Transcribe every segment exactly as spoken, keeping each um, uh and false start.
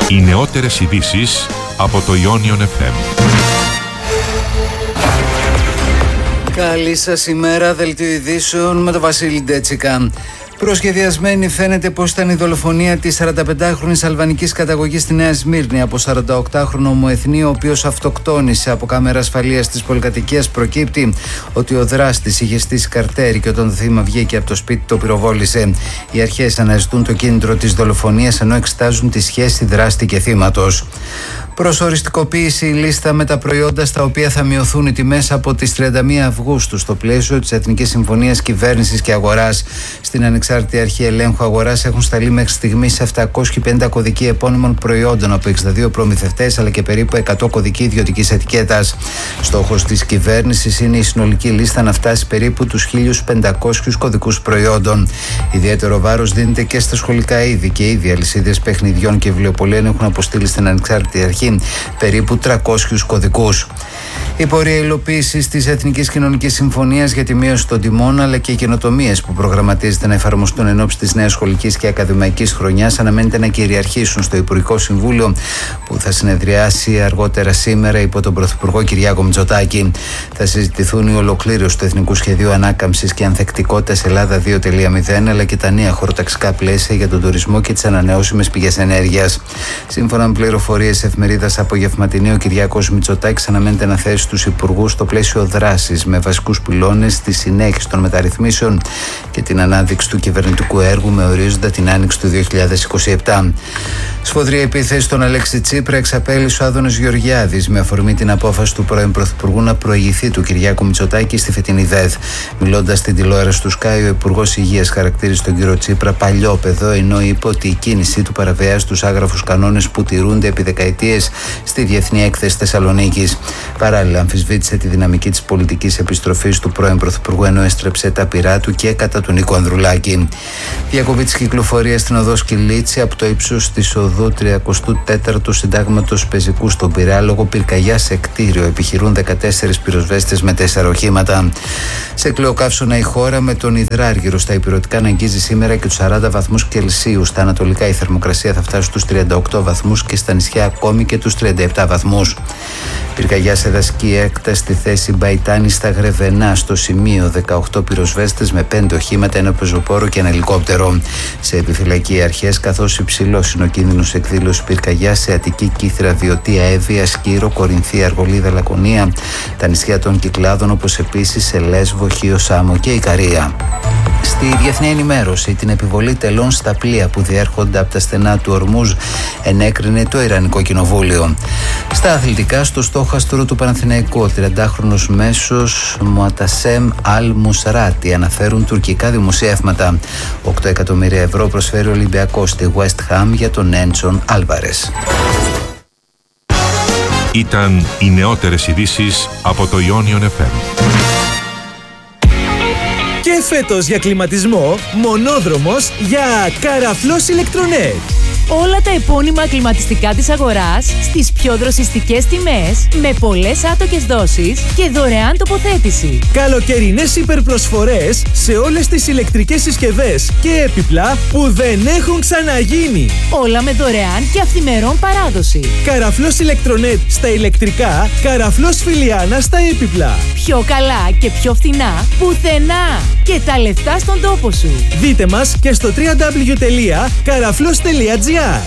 Οι νεότερες ειδήσεις από το Ionion εφ εμ. Καλή σας ημέρα, δελτίο ειδήσεων με τον Βασίλη Ντέτσικα. Προσχεδιασμένη φαίνεται πως ήταν η δολοφονία της σαρανταπεντάχρονης αλβανικής καταγωγής στη Νέα Σμύρνη από σαρανταοκτάχρονο ομοεθνή, ο οποίος αυτοκτόνησε. Από κάμερα ασφαλείας της πολυκατοικίας προκύπτει ότι ο δράστης είχε στήσει καρτέρι και όταν το θύμα βγήκε από το σπίτι το πυροβόλησε. Οι αρχές αναζητούν το κίνητρο της δολοφονίας ενώ εξετάζουν τη σχέση δράστη και θύματος. Προσοριστικοποίηση η λίστα με τα προϊόντα στα οποία θα μειωθούν οι τιμές από τις τριάντα μία Αυγούστου στο πλαίσιο της Εθνικής Συμφωνίας Κυβέρνησης και Αγοράς. Στην Ανεξάρτητη Αρχή Ελέγχου Αγοράς έχουν σταλεί μέχρι στιγμής επτακόσιοι πενήντα κωδικοί επώνυμων προϊόντων από εξήντα δύο προμηθευτές αλλά και περίπου εκατό κωδικοί ιδιωτικής ετικέτας. Στόχος της κυβέρνησης είναι η συνολική λίστα να φτάσει περίπου τους χίλιους πεντακόσιους κωδικούς προϊόντων. Ιδιαίτερο βάρος δίνεται και στα σχολικά είδη και ήδη αλυσίδες παιχνιδιών και βιβλιοπωλείων έχουν αποστείλει στην Ανεξάρτητη Αρχή περίπου τριακόσιους κωδικούς. Η πορεία υλοποίησης της Εθνικής Κοινωνικής Συμφωνίας για τη μείωση των τιμών αλλά και οι καινοτομίες που προγραμματίζεται να εφαρμοστούν εν ώψη της νέας σχολικής και ακαδημαϊκής χρονιάς αναμένεται να κυριαρχήσουν στο Υπουργικό Συμβούλιο που θα συνεδριάσει αργότερα σήμερα υπό τον Πρωθυπουργό Κυριάκο Μητσοτάκη. Θα συζητηθούν η ολοκλήρωση του Εθνικού Σχεδίου Ανάκαμψης και Ανθεκτικότητας Ελλάδα δύο κόμμα μηδέν αλλά και τα νέα χωροταξικά πλαίσια για τον τουρισμό και τις ανανεώσιμες πηγές ενέργειας. Σύμφωνα με πληροφορίες εφημερίδας Απογευματινή, ο Κυριάκος Μητσοτάκης αναμένεται να θέσει τους υπουργούς στο πλαίσιο δράσης με βασικούς πυλώνες τη συνέχιση των μεταρρυθμίσεων και την ανάδειξη του κυβερνητικού έργου με ορίζοντα την άνοιξη του δύο χιλιάδες είκοσι επτά. Σφοδρή επίθεση στον Αλέξη Τσίπρα εξαπέλυσε ο Άδωνης Γεωργιάδης με αφορμή την απόφαση του πρώην Πρωθυπουργού να προηγηθεί του Κυριάκου Μητσοτάκη στη φετινή ΔΕΘ. Μιλώντας στην τηλεόραση του Sky, ο Υπουργός Υγείας χαρακτήρισε τον κύριο Τσίπρα παλιόπαιδο, ενώ είπε ότι η κίνησή του παραβιάζει τους άγραφους κανόνες που τηρούνται επί δεκαετίες στη Διεθνή Έκθεση Θεσσαλονίκης. Παράλληλα, αμφισβήτησε τη δυναμική της πολιτικής επιστροφής του πρώην Πρωθυπουργού ενώ έστρεψε τα πυρά του και κατά του Νίκο Ανδρουλάκη. Διακοπή της κυκλοφορίας στην οδό Σκυλίτση από το ύψος της οδού τριακοστού τέταρτου Συντάγματος Πεζικού στον Πειραιά λόγω πυρκαγιάς σε κτίριο. Επιχειρούν δεκατέσσερις πυροσβέστες με τέσσερα οχήματα. Σε κλεοκαύσωνα η χώρα με τον υδράργυρο στα ηπειρωτικά να αγγίζει σήμερα και τους σαράντα βαθμούς Κελσίου. Στα ανατολικά η θερμοκρασία θα φτάσει στους τριάντα οκτώ βαθμούς και στα νησιά ακόμη και τους τριάντα επτά βαθμούς. Πυρκαγιά σε δασική έκταση στη θέση Μπαϊτάνη στα Γρεβενά. Στο σημείο δεκαοκτώ πυροσβέστες με πέντε οχήματα, ένα πεζοπόρο και ένα ελικόπτερο. Σε επιφυλακή οι αρχές, καθώς υψηλός είναι ο κίνδυνος εκδήλωσης πυρκαγιάς σε Αττική, Κύθρα, Βιωτία, Εύβοια, Σκύρο, Κορινθία, Αργολίδα, Λακωνία, τα νησιά των Κυκλάδων, όπως επίσης σε Λέσβο, Χίο, Σάμο και Ικαρία. Στη διεθνή ενημέρωση, την επιβολή τελών στα πλοία που διέρχονται από τα στενά του Ορμούζ ενέκρινε το Ιρανικό Κοινοβούλιο. Στα αθλητικά, στο στόχαστρο του Παναθηναϊκού, ο τριαντάχρονος μέσος Μουατασέμ Αλ Μουσράτη αναφέρουν τουρκικά δημοσιεύματα. οκτώ εκατομμύρια ευρώ προσφέρει ο Ολυμπιακός στη West Ham για τον Έντσον Άλβαρες. Ήταν οι νεότερες ειδήσεις από το Ionion εφ εμ. Και φέτος για κλιματισμό, μονόδρομος για Καραφλός Ηλεκτρονέτ. Όλα τα επώνυμα κλιματιστικά της αγοράς στις πιο δροσιστικές τιμές, με πολλές άτοκες δόσεις και δωρεάν τοποθέτηση. Καλοκαιρινές υπερπροσφορές σε όλες τις ηλεκτρικές συσκευές και έπιπλα που δεν έχουν ξαναγίνει. Όλα με δωρεάν και αυθημερών παράδοση. Καραφλός Ηλεκτρονέτ στα ηλεκτρικά, Καραφλός Φιλιάνα στα έπιπλα. Πιο καλά και πιο φθηνά πουθενά. Και τα λεφτά στον τόπο σου. Δείτε μας και στο double-u double-u double-u τελεία καραφλός τελεία τζι άρ.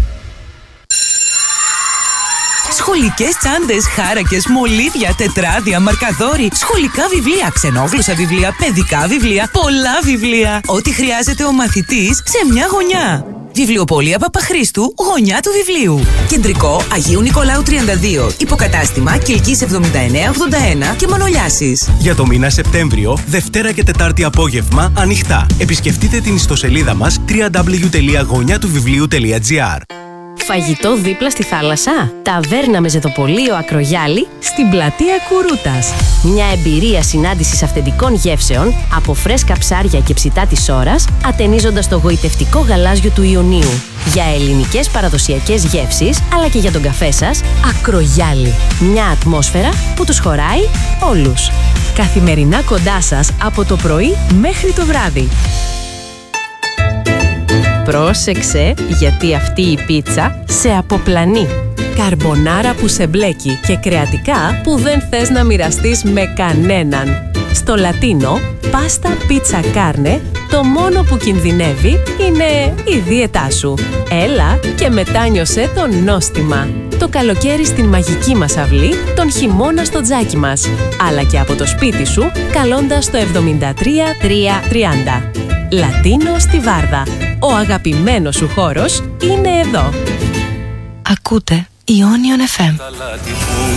Σχολικές τσάντες, χάρακες, μολύβια, τετράδια, μαρκαδόροι, σχολικά βιβλία, ξενόγλωσσα βιβλία, παιδικά βιβλία, πολλά βιβλία. Ό,τι χρειάζεται ο μαθητής σε μια γωνιά. Βιβλιοπωλεία Παπαχρήστου, γωνιά του βιβλίου. Κεντρικό Αγίου Νικολάου τριάντα δύο. Υποκατάστημα Κιλκής εβδομήντα εννέα ογδόντα ένα και Μανολιάσης. Για το μήνα Σεπτέμβριο, Δευτέρα και Τετάρτη απόγευμα ανοιχτά. Επισκεφτείτε την ιστοσελίδα μας double-u double-u double-u τελεία γωνιά του βιβλίου τελεία τζι άρ. Φαγητό δίπλα στη θάλασσα. Ταβέρνα με ζεδοπωλείο Ακρογιάλη στην πλατεία Κουρούτας. Μια εμπειρία συνάντησης αυθεντικών γεύσεων από φρέσκα ψάρια και ψητά της ώρας, ατενίζοντας το γοητευτικό γαλάζιο του Ιωνίου. Για ελληνικές παραδοσιακές γεύσεις, αλλά και για τον καφέ σας, Ακρογιάλη. Μια ατμόσφαιρα που τους χωράει όλους. Καθημερινά κοντά σας από το πρωί μέχρι το βράδυ. Πρόσεξε, γιατί αυτή η πίτσα σε αποπλανεί. Καρμπονάρα που σε μπλέκει και κρεατικά που δεν θες να μοιραστείς με κανέναν. Στο Λατίνο, πάστα πίτσα κάρνε, το μόνο που κινδυνεύει είναι η δίαιτά σου. Έλα και μετάνιωσέ το νόστιμα. Το καλοκαίρι στην μαγική μας αυλή, τον χειμώνα στο τζάκι μας. Αλλά και από το σπίτι σου, καλώντας το εβδομήντα τρία τριακόσια τριάντα. Λατίνο στη Βάρδα. Ο αγαπημένος σου χώρος είναι εδώ. Ακούτε Ionion εφ εμ.